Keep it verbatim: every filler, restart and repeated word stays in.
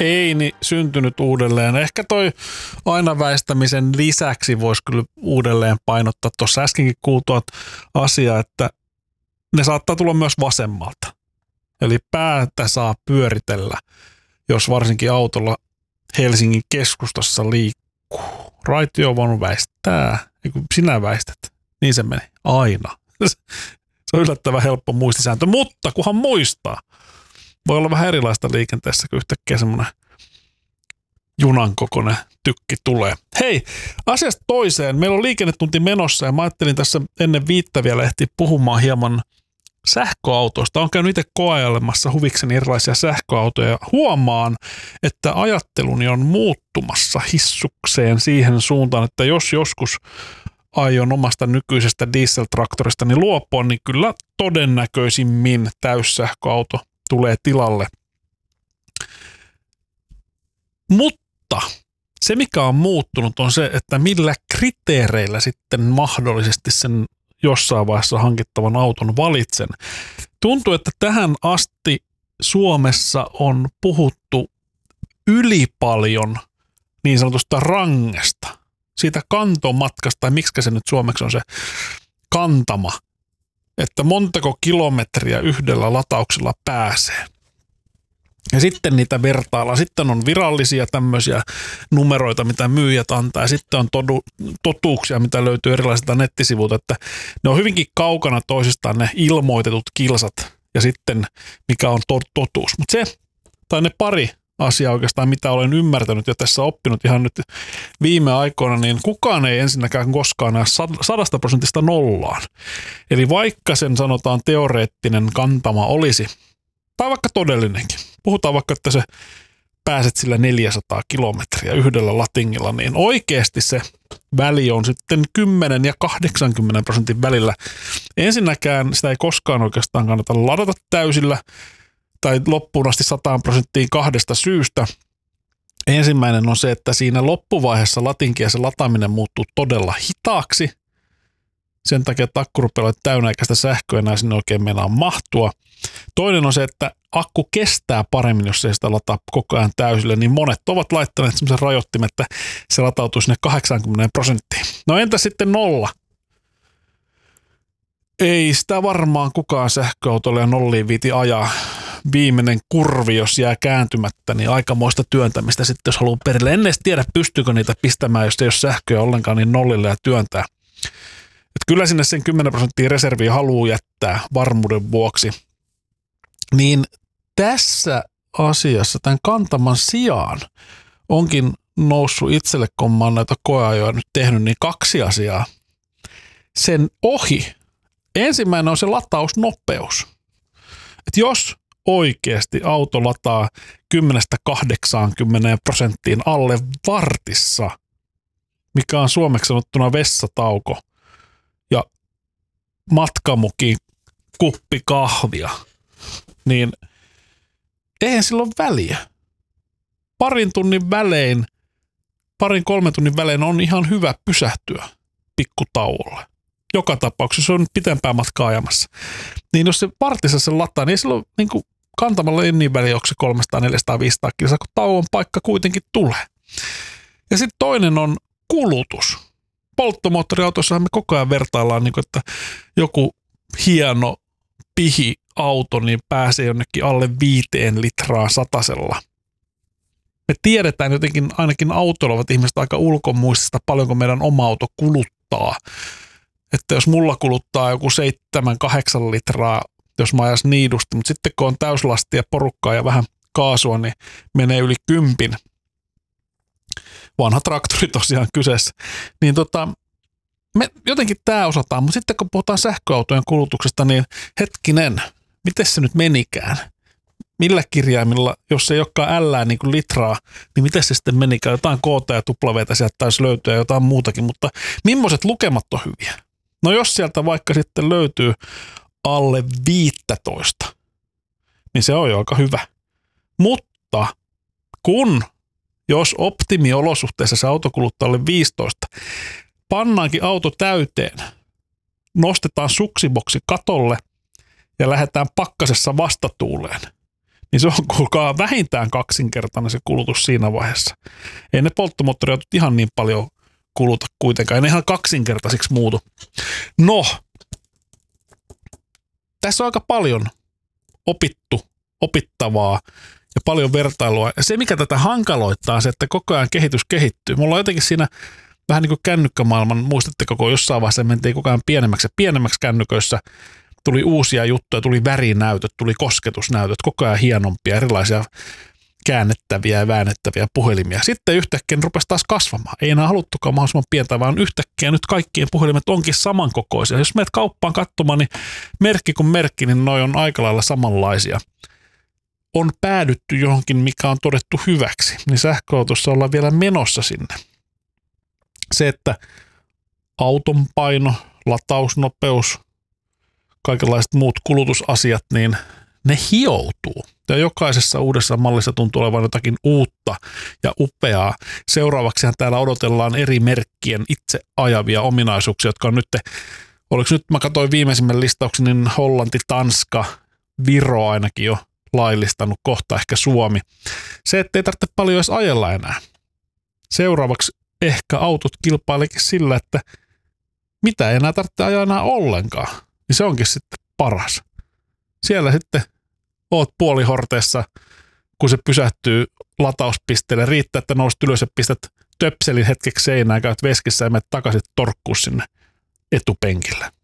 Eini syntynyt uudelleen. Ehkä toi aina väistämisen lisäksi voisi kyllä uudelleen painottaa tuossa äskenkin kuultua asiaa, että ne saattaa tulla myös vasemmalta. Eli päätä saa pyöritellä, jos varsinkin autolla Helsingin keskustassa liikkuu. Raitiovaunu väistää, kun sinä väistät, niin se meni aina. Se on yllättävän helppo muistisääntö, mutta kunhan muistaa. Voi olla vähän erilaista liikenteessä, kun yhtäkkiä semmoinen junan kokoinen tykki tulee. Hei, asiasta toiseen. Meillä on liikennetunti menossa ja mä ajattelin tässä ennen viittä vielä ehtiä puhumaan hieman sähköautoista. Olen käynyt itse koeailemassa huvikseni erilaisia sähköautoja ja huomaan, että ajatteluni on muuttumassa hissukseen siihen suuntaan, että jos joskus aion omasta nykyisestä dieseltraktoristani luopua, niin kyllä todennäköisimmin täyssähköauto tulee tilalle. Mutta se, mikä on muuttunut, on se, että millä kriteereillä sitten mahdollisesti sen jossain vaiheessa hankittavan auton valitsen. Tuntuu, että tähän asti Suomessa on puhuttu yli paljon niin sanotusta rangesta, siitä kantomatkasta, tai miksi se nyt suomeksi on se kantama, että montako kilometriä yhdellä latauksella pääsee. Ja sitten niitä vertaillaan. Sitten on virallisia tämmöisiä numeroita, mitä myyjät antaa. Ja sitten on todu, totuuksia, mitä löytyy erilaisilta nettisivuilta. Että ne on hyvinkin kaukana toisistaan ne ilmoitetut kilsat ja sitten mikä on to, totuus. Mutta se, tai ne pari asiaa oikeastaan, mitä olen ymmärtänyt ja tässä oppinut ihan nyt viime aikoina, niin kukaan ei ensinnäkään koskaan näe sadasta prosentista nollaan. Eli vaikka sen sanotaan teoreettinen kantama olisi, tai vaikka todellinenkin, puhutaan vaikka, että se pääset sillä neljäsataa kilometriä yhdellä latingilla, niin oikeasti se väli on sitten kymmenen ja kahdeksankymmentä prosentin välillä. Ensinnäkään sitä ei koskaan oikeastaan kannata ladata täysillä tai loppuun asti sataan prosenttiin kahdesta syystä. Ensimmäinen on se, että siinä loppuvaiheessa latinkia se lataaminen muuttuu todella hitaaksi. Sen takia, että akku rupeaa olemaan täynnä eikä sitä sähköä enää sinne oikein meinaa mahtua. Toinen on se, että akku kestää paremmin, jos ei sitä lataa koko ajan täysille, niin monet ovat laittaneet semmoisen rajoittimen, että se latautuu sinne kahdeksankymmentä prosenttiin. No entä sitten nolla? Ei sitä varmaan kukaan sähköautolle ja nolliin viiti ajaa. Viimeinen kurvi, jos jää kääntymättä, niin aikamoista työntämistä sitten, jos haluaa perille. En edes tiedä, pystyykö niitä pistämään, jos ei ole sähköä ollenkaan, niin nollille ja työntää. Et kyllä sinne sen kymmenen prosenttia reserviä haluaa jättää varmuuden vuoksi. Niin tässä asiassa tämän kantaman sijaan onkin noussut itselle, kun mä oon näitä koeajoja nyt tehnyt, niin kaksi asiaa. Sen ohi. Ensimmäinen on se latausnopeus. Et jos oikeasti auto lataa kymmenestä kahdeksaankymmeneen prosenttiin alle vartissa, mikä on suomeksi sanottuna vessatauko, ja matkamuki kuppi kahvia, niin eihän sillä ole väliä. Parin tunnin välein, parin kolmen tunnin välein on ihan hyvä pysähtyä pikkutauolle. Joka tapauksessa on pitempää matkaa ajamassa. Niin jos se vartissa sen lataa, niin ei silloin niin kuin kantamalla ei niin väliä, onko se kolmesataa, neljäsataa, viisisataa kilsaa, kun tauon paikka kuitenkin tulee. Ja sitten toinen on kulutus. Polttomoottoriautoissahan me koko ajan vertaillaan, niin kuin, että joku hieno pihi-auto niin pääsee jonnekin alle viiteen litraa satasella. Me tiedetään jotenkin, ainakin autoilla ovat ihmiset aika ulkomuistista, paljonko meidän oma auto kuluttaa. Että jos mulla kuluttaa joku seitsemän kahdeksan litraa, jos mä ajas niidusti, mutta sitten kun on täyslasti ja porukkaa ja vähän kaasua, niin menee yli kympin. Vanha traktori tosiaan kyseessä. Niin tota, me jotenkin tämä osataan, mutta sitten kun puhutaan sähköautojen kulutuksesta, niin hetkinen, miten se nyt menikään? Millä kirjaimilla, jos ei olekaan ällää niin kuin litraa, niin miten se sitten menikään? Jotain koota ja tuplaveitä sieltä taisi löytyä ja jotain muutakin, mutta millaiset lukemat on hyviä? No jos sieltä vaikka sitten löytyy alle viisitoista, niin se on jo aika hyvä. Mutta kun, jos optimiolosuhteessa se auto kuluttaa alle viisitoista, pannaankin auto täyteen, nostetaan suksiboksi katolle ja lähdetään pakkasessa vastatuuleen, niin se on kuulkaa vähintään kaksinkertainen se kulutus siinä vaiheessa. Ei ne polttomoottoriautot ihan niin paljon kuluta kuitenkaan, ei ne ihan kaksinkertaisiksi muutu. No, tässä on aika paljon opittu, opittavaa ja paljon vertailua. Ja se, mikä tätä hankaloittaa, on se, että koko ajan kehitys kehittyy. Mulla on jotenkin siinä vähän niin kuin kännykkämaailman, muistatteko, kun jossain vaiheessa mentiin koko ajan pienemmäksi ja pienemmäksi kännyköissä, tuli uusia juttuja, tuli värinäytöt, tuli kosketusnäytöt, koko ajan hienompia, erilaisia käännettäviä ja väännettäviä puhelimia. Sitten yhtäkkiä ne rupesi taas kasvamaan. Ei enää haluttukaan mahdollisimman pientä, vaan yhtäkkiä nyt kaikkien puhelimet onkin samankokoisia. Jos menet kauppaan katsomaan, niin merkki kuin merkki, niin noi on aika lailla samanlaisia. On päädytty johonkin, mikä on todettu hyväksi, niin sähköautossa ollaan vielä menossa sinne. Se, että auton paino, latausnopeus, kaikenlaiset muut kulutusasiat, niin ne hioutuu. Ja jokaisessa uudessa mallissa tuntuu olevan jotakin uutta ja upeaa. Seuraavaksihan täällä odotellaan eri merkkien itse ajavia ominaisuuksia, jotka on nyt, oliko nyt, mä katsoin viimeisimmän listauksen, niin Hollanti, Tanska, Viro ainakin jo laillistanut, kohta ehkä Suomi. Se, ettei tarvitse paljon edes ajella enää. Seuraavaksi ehkä autot kilpailekin sillä, että mitä ei enää tarvitse ajaa enää ollenkaan. Niin se onkin sitten paras. Siellä sitten oot puolihorteessa, kun se pysähtyy latauspisteelle. Riittää, että nousit ylös ja pistät töpselin hetkeksi seinään, käyt veskissä ja menet takaisin torkkuun sinne etupenkille.